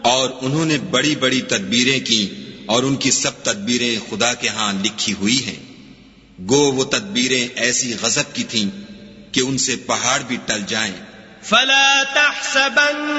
और उन्होंने बड़ी बड़ी तदबीरें की और उनकी सब तदबीरें खुदा के हां लिखी हुई हैं। गो वो तदबीरें ऐसी गजब की थीं कि उनसे पहाड़ भी टल जाएं। फला तहसबन